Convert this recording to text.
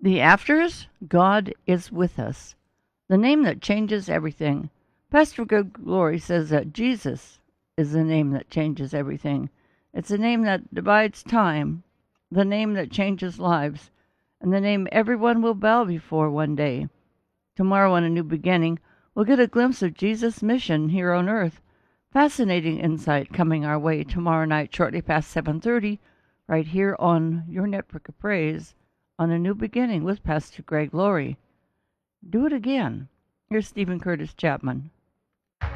The afters, God is with us. The name that changes everything. Pastor Greg Glory says that Jesus is the name that changes everything. It's a name that divides time, the name that changes lives, and the name everyone will bow before one day. Tomorrow on A New Beginning, we'll get a glimpse of Jesus' mission here on earth. Fascinating insight coming our way tomorrow night shortly past 7:30 right here on your Network of Praise on A New Beginning with Pastor Greg Laurie. Do it again. Here's Stephen Curtis Chapman.